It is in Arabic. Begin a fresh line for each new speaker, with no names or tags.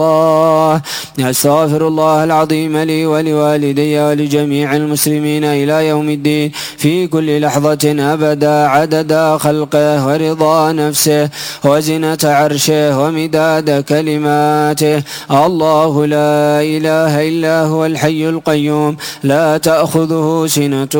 الله. أستغفر الله العظيم لي ولوالدي ولجميع المسلمين إلى يوم الدين في كل لحظة أبدا عدد خلقه ورضا نفسه وزنة عرشه ومداد كلماته. الله لا إله إلا هو الحي القيوم لا تأخذه سنة